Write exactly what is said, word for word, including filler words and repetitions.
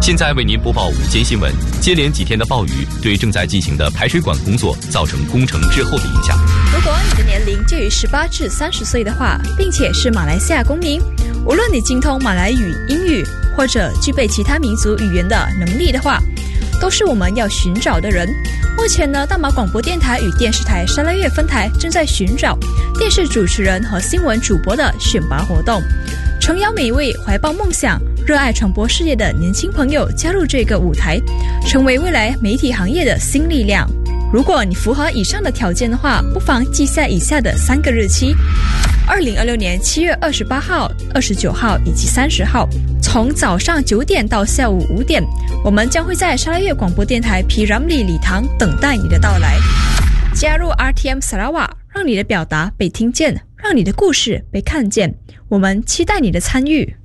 现在为您播报午间新闻。接连几天的暴雨对正在进行的排水管工作造成工程滞后的影响。 如果你的年龄介于十八至三十岁的话，并且是马来西亚公民，无论你精通马来语、英语，或者具备其他民族语言的能力的话，都是我们要寻找的人。目前呢，大马广播电台与电视台沙拉越分台正在寻找电视主持人和新闻主播的选拔活动，诚邀每一位怀抱梦想、热爱传播事业的年轻朋友加入这个舞台，成为未来媒体行业的新力量。如果你符合以上的条件的话，不妨记下以下的三个日期：二零二六年七月二十八号、二十九号以及三十号，从早上九点到下午五点，我们将会在沙拉越广播电台P Ramlee礼堂等待你的到来。加入 R T M Sarawak， 让你的表达被听见，让你的故事被看见。我们期待你的参与。